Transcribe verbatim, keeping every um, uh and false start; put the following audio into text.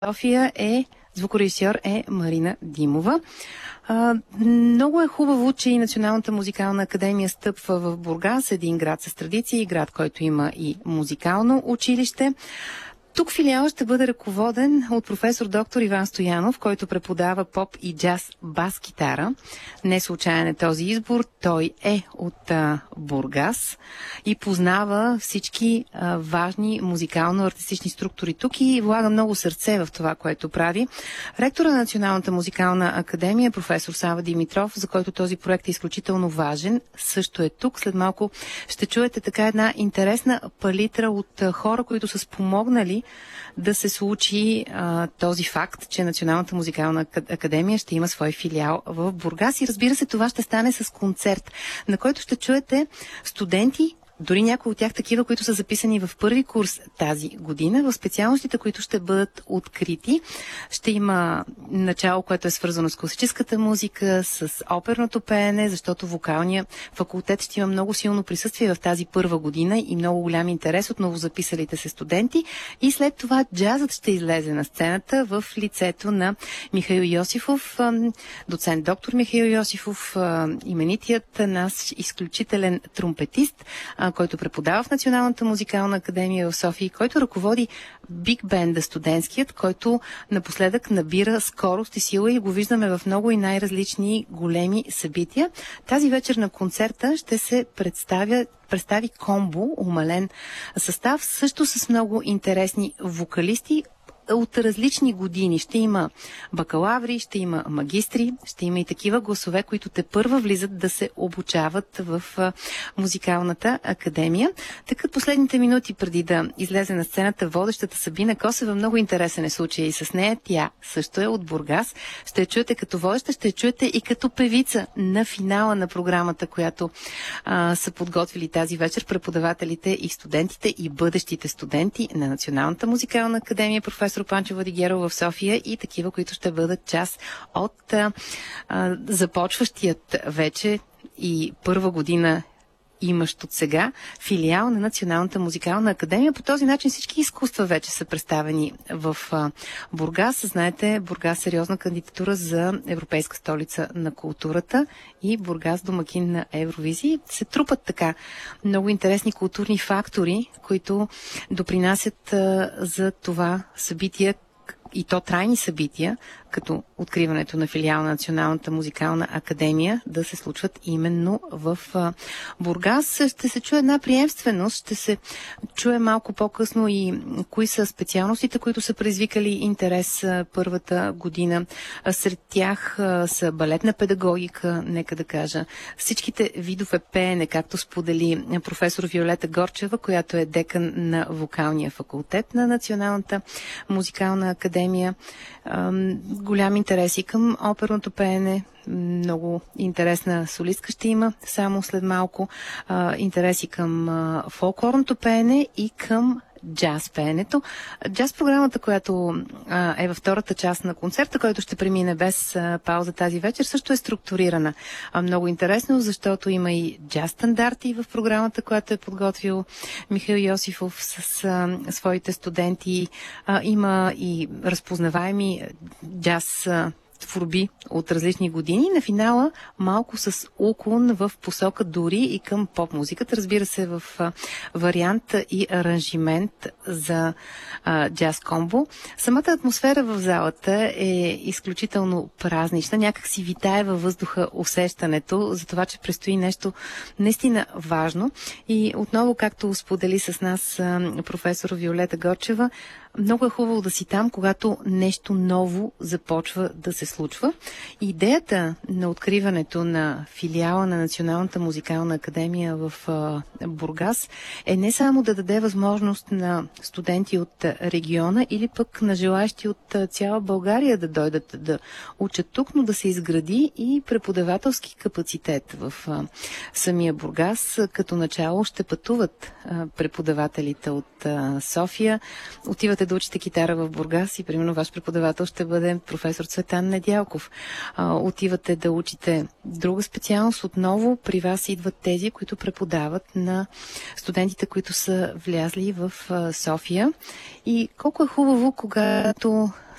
София е звукорежисьор е Марина Димова. А, много е хубаво, че и Националната музикална академия стъпва в Бургас, един град с традиции, град, който има и музикално училище. Тук филиал ще бъде ръководен от професор доктор Иван Стоянов, който преподава поп и джаз бас-китара. Не случайен е този избор. Той е от а, Бургас и познава всички а, важни музикално-артистични структури тук и влага много сърце в това, което прави. Ректора на Националната музикална академия, професор Сава Димитров, за който този проект е изключително важен, също е тук. След малко ще чуете така една интересна палитра от а, хора, които са спомогнали да се случи а, този факт, че Националната музикална академия ще има свой филиал в Бургас. И разбира се, това ще стане с концерт, на който ще чуете студенти, дори някои от тях такива, които са записани в първи курс тази година, в специалностите, които ще бъдат открити. Ще има начало, което е свързано с класическата музика, с оперното пеене, защото вокалния факултет ще има много силно присъствие в тази първа година и много голям интерес от новозаписалите се студенти. И след това джазът ще излезе на сцената в лицето на Михаил Йосифов, доцент доктор Михаил Йосифов, именитият наш изключителен тромпетист, който преподава в Националната музикална академия в София и който ръководи биг бенда студентският, който напоследък набира скорост и сила и го виждаме в много и най-различни големи събития. Тази вечер на концерта ще се представя представи комбо, умален състав, също с много интересни вокалисти от различни години. Ще има бакалаври, ще има магистри, ще има и такива гласове, които те първа влизат да се обучават в а, музикалната академия. Така последните минути преди да излезе на сцената водещата Сабина Косева, много интересен е случай и с нея. Тя също е от Бургас. Ще я чуете като водеща, ще я чуете и като певица на финала на програмата, която а, са подготвили тази вечер преподавателите и студентите и бъдещите студенти на Националната музикална академия, професор Панчо Владигеров в София и такива, които ще бъдат част от а, а, започващият вече и първа година имащ от сега филиал на Националната музикална академия. По този начин всички изкуства вече са представени в а, Бургас. Знаете, Бургас е сериозна кандидатура за Европейска столица на културата и Бургас домакин на Евровизия. Се трупат така много интересни културни фактори, които допринасят а, за това събитие, и то трайни събития, като откриването на филиал на Националната музикална академия, да се случват именно в а, Бургас. Ще се чуе една приемственост, ще се чуе малко по-късно и кои са специалностите, които са предизвикали интерес а, първата година. А, сред тях а, са балетна педагогика, нека да кажа, всичките видове пеене, както сподели професор Виолета Горчева, която е декан на вокалния факултет на Националната музикална академия. А, голям интерес и към оперното пеене. Много интересна солистка ще има само след малко. А, интерес и към а, фолклорното пеене и към джаз пеенето. Джаз програмата, която а, е във втората част на концерта, който ще премине без а, пауза тази вечер, също е структурирана. А, много интересно, защото има и джаз стандарти в програмата, която е подготвил Михаил Йосифов с а, своите студенти. А, има и разпознаваеми джаз а, творби от различни години. На финала малко с уклон в посока дори и към поп-музиката. Разбира се, в а, вариант и аранжимент за а, джаз комбо. Самата атмосфера в залата е изключително празнична. Някак си витае във въздуха усещането за това, че предстои нещо наистина важно. И отново, както сподели с нас а, професор Виолета Горчева, много е хубаво да си там, когато нещо ново започва да се случва. Идеята на откриването на филиала на Националната музикална академия в а, Бургас е не само да даде възможност на студенти от региона или пък на желащи от а, цяла България да дойдат да учат тук, но да се изгради и преподавателски капацитет в а, самия Бургас. Като начало ще пътуват а, преподавателите от а, София, отиват да учите китара в Бургас и примерно ваш преподавател ще бъде професор Цветан Недялков. А, отивате да учите друга специалност, отново при вас идват тези, които преподават на студентите, които са влязли в а, София. И колко е хубаво, когато